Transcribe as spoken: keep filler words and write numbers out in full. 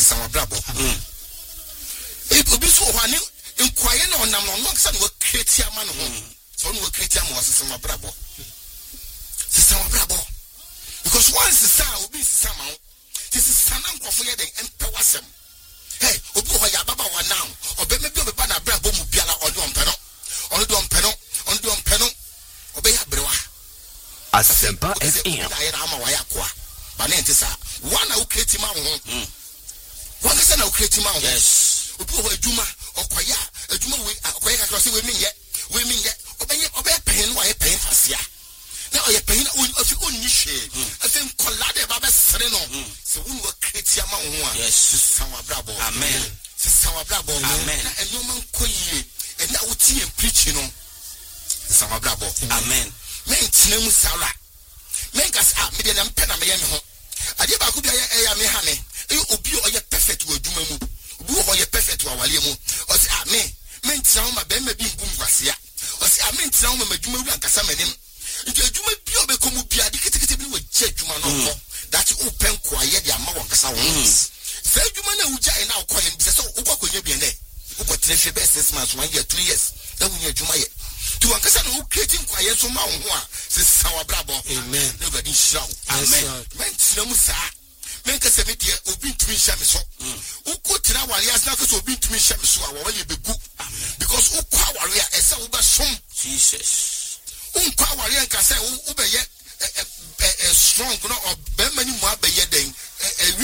Sisa brabo. It will be so one in quiet on them on one son will create your man home. So no create your man Sisa brabo. Sisa brabo. Because once the sound will be somehow, this is Sanam for the emperor. Hey, Obu ya baba wa now. Obe me bi obe ba na brabo mu biala odo ompeno. Odo ompeno, odo ompeno. Obe ya brewa. Asempa F M. Ya ama wa yakwa. Ba na ntisa. One na ukreti ma ho. One kasa na ukreti ma ho. Yes. Obi ho adwuma, okoya, adwuma we okoya kakra se we minye. We minye. Obe ye obe pen wa ye pen asia. Na oye pen ofi onni hwe. Asen kolade ba be sere no. Se wonu ukreti ma ho a. Yes. Sawa brabo. Amen. Sawa brabo. Amen. Na eno man koyie. And now tea and preaching on Sama Brabo. Amen. Men Tinamu Sara. Men gas up, median and pen a man. I did about good air me honey. You obey or your perfect to a dumamu. Boo or your perfect to our limu. Or say, ah, me. Men sound my bema being boom gracia. Or say, I mean, sound my dumu and Casamanim. Into a duma bio become be addicted with Jedumano. That's open quiet, your mouth and Casawans. Say, you man, who jay now quiet, so what could you be in there? Who got three best months, one year, two years. Then we need Jumaya. To a person who creating quiet so mountain, says Sour Brabo. Amen. Nobody shout. Amen. Men Sinamusa. Men Casamity, Obin to me Shamiso. Who could tell our years now to Obin to me Shamiso, while you be good. Because who power is so some Jesus. Um, power can say, Uber yet a strong, no,